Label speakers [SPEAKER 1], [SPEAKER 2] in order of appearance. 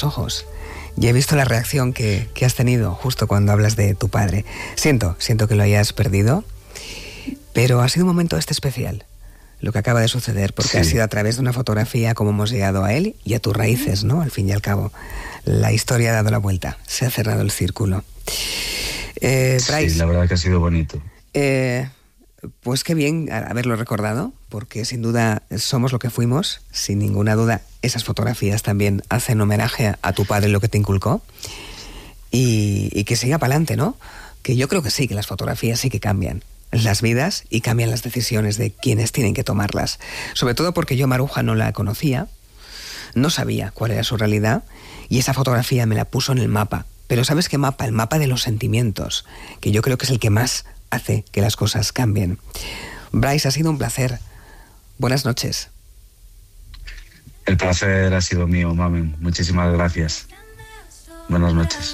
[SPEAKER 1] ojos. Y he visto la reacción que has tenido justo cuando hablas de tu padre. Siento que lo hayas perdido, pero ha sido un momento especial lo que acaba de suceder, porque
[SPEAKER 2] Sí.
[SPEAKER 1] ha sido a través de una fotografía como hemos llegado a él y a tus raíces, ¿no? Al fin y al cabo, la historia ha dado la vuelta, se ha cerrado el círculo. Bryce,
[SPEAKER 2] Sí, la verdad que ha sido bonito.
[SPEAKER 1] pues qué bien haberlo recordado, porque sin duda somos lo que fuimos, sin ninguna duda esas fotografías también hacen homenaje a tu padre, lo que te inculcó, y que siga para adelante, ¿no? Que yo creo que sí, que las fotografías sí que cambian las vidas y cambian las decisiones de quienes tienen que tomarlas. Sobre todo porque yo Maruja no la conocía, no sabía cuál era su realidad, y esa fotografía me la puso en el mapa. Pero ¿sabes qué mapa? El mapa de los sentimientos, que yo creo que es el que más hace que las cosas cambien. Bryce, ha sido un placer. Buenas noches.
[SPEAKER 2] El placer ha sido mío, Mamen. Muchísimas gracias. Buenas noches.